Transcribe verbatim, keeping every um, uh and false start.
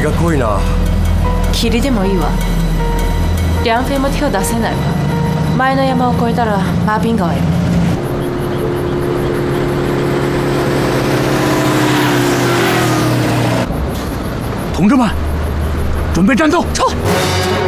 が濃いな。 霧でもいいわ。梁飞も手を出せないわ。前の山を越えたら马滨川よ。 同志们，准备战斗！ 冲！